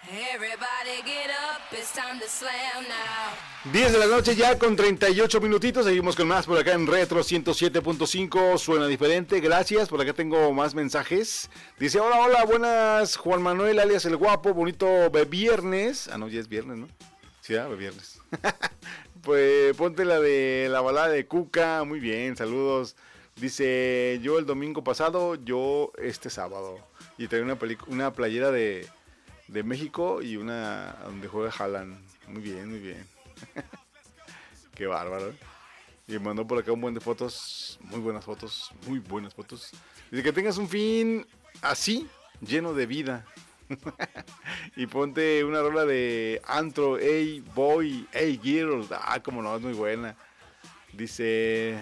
Everybody get up, it's time to slam now. 10 de la noche ya con 38 minutitos. Seguimos con más por acá en Retro 107.5. Suena diferente. Gracias. Por acá tengo más mensajes. Dice: hola, buenas. Juan Manuel alias El Guapo. Bonito viernes. Ah, no, ya es viernes, ¿no? Sí, viernes. Pues ponte la de la balada de Cuca. Muy bien, saludos. Dice: yo el domingo pasado, yo este sábado. Y trae una playera de México y una donde juega Haaland. Muy bien, muy bien. Qué bárbaro. Y me mandó por acá un buen de fotos. Muy buenas fotos. Muy buenas fotos. Dice que tengas un fin así, lleno de vida. Y ponte una rola de Antro, Hey Boy, Hey Girl. Ah, como no, es muy buena. Dice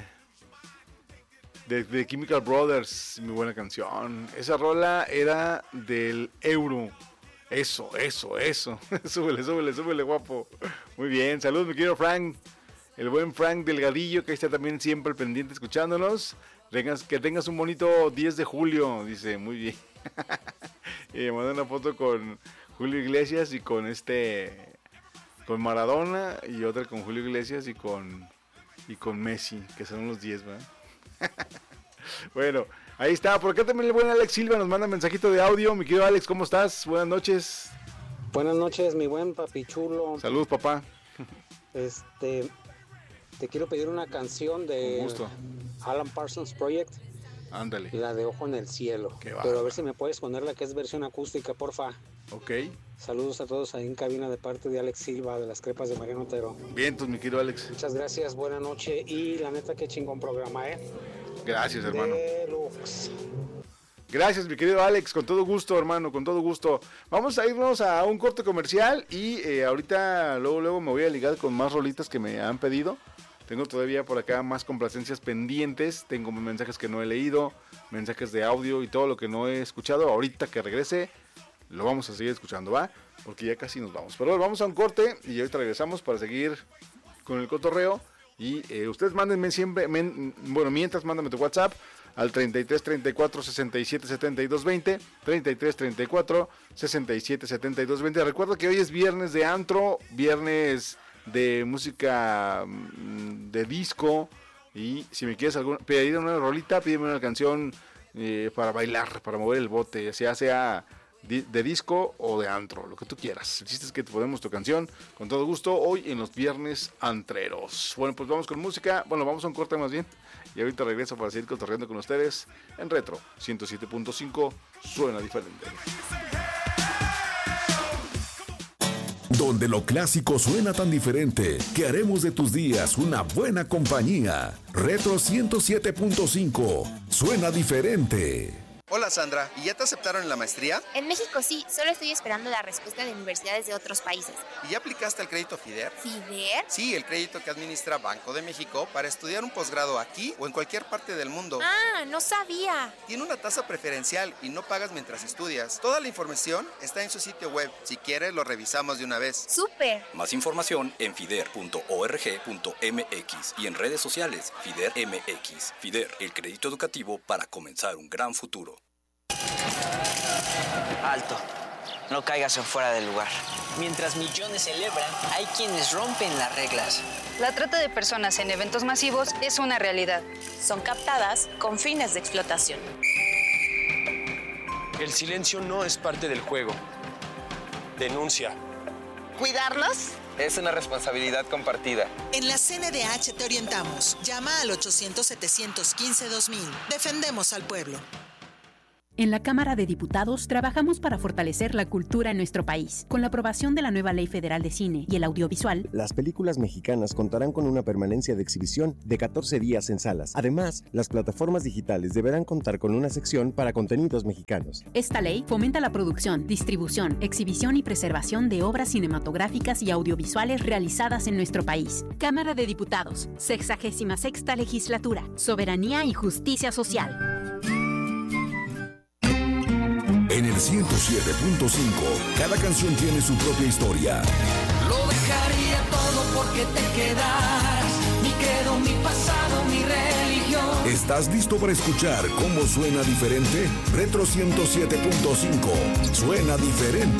de Chemical Brothers, muy buena canción. Esa rola era del Euro. Eso. Súbele, guapo. Muy bien, saludos, mi querido Frank. El buen Frank Delgadillo, que está también siempre al pendiente escuchándonos. Que tengas un bonito 10 de julio, dice, muy bien. Y me mandó una foto con Julio Iglesias y con con Maradona, y otra con Julio Iglesias y con Messi, que son los 10, ¿verdad? Bueno, ahí está. Por acá también el buen Alex Silva nos manda un mensajito de audio. Mi querido Alex, ¿cómo estás? Buenas noches. Buenas noches, mi buen papi chulo. Saludos, papá. Te quiero pedir una canción de Alan Parsons Project. Ándale. La de Ojo en el Cielo. Pero a ver si me puedes poner la que es versión acústica, porfa. Ok. Saludos a todos ahí en cabina de parte de Alex Silva, de las Crepas de Mariano Otero. Bien, pues mi querido Alex. Muchas gracias, buena noche. Y la neta, qué chingón programa, Gracias, hermano. Deluxe. Gracias, mi querido Alex, con todo gusto, hermano, con todo gusto. Vamos a irnos a un corte comercial y ahorita luego me voy a ligar con más rolitas que me han pedido. Tengo todavía por acá más complacencias pendientes, tengo mensajes que no he leído, mensajes de audio y todo lo que no he escuchado. Ahorita que regrese lo vamos a seguir escuchando, ¿va? Porque ya casi nos vamos. Pero vamos a un corte y ahorita regresamos para seguir con el cotorreo. Y ustedes mándenme siempre, mientras mándame tu WhatsApp al 33 34 67 72 20, 33 34 67 72 20. Recuerda que hoy es viernes de antro, viernes de música de disco, y si me quieres pedir una rolita, pídeme una canción para bailar, para mover el bote, ya sea de disco o de antro, lo que tú quieras. El chiste es que te ponemos tu canción con todo gusto hoy en los viernes antreros. Bueno, pues vamos con música, vamos a un corte más bien, y ahorita regreso para seguir cotorreando con ustedes en Retro 107.5, suena diferente. Donde lo clásico suena tan diferente, que haremos de tus días una buena compañía. Retro 107.5, suena diferente. Hola Sandra, ¿y ya te aceptaron en la maestría? En México sí, solo estoy esperando la respuesta de universidades de otros países. ¿Y ya aplicaste al crédito FIDER? ¿FIDER? Sí, el crédito que administra Banco de México para estudiar un posgrado aquí o en cualquier parte del mundo. Ah, no sabía. Tiene una tasa preferencial y no pagas mientras estudias. Toda la información está en su sitio web. Si quieres, lo revisamos de una vez. ¡Súper! Más información en fider.org.mx y en redes sociales FIDER MX. FIDER, el crédito educativo para comenzar un gran futuro. Alto, no caigas en fuera del lugar. Mientras millones celebran, hay quienes rompen las reglas. La trata de personas en eventos masivos es una realidad. Son captadas con fines de explotación. El silencio no es parte del juego. Denuncia. ¿Cuidarlos? Es una responsabilidad compartida. En la CNDH te orientamos. Llama al 800-715-2000. Defendemos al pueblo. En la Cámara de Diputados trabajamos para fortalecer la cultura en nuestro país. Con la aprobación de la nueva Ley Federal de Cine y el Audiovisual, las películas mexicanas contarán con una permanencia de exhibición de 14 días en salas. Además, las plataformas digitales deberán contar con una sección para contenidos mexicanos. Esta ley fomenta la producción, distribución, exhibición y preservación de obras cinematográficas y audiovisuales realizadas en nuestro país. Cámara de Diputados, 66ª Legislatura, Soberanía y Justicia Social. En el 107.5, cada canción tiene su propia historia. Lo dejaría todo porque te quedas. Mi credo, mi pasado, mi religión. ¿Estás listo para escuchar cómo suena diferente? Retro 107.5, suena diferente.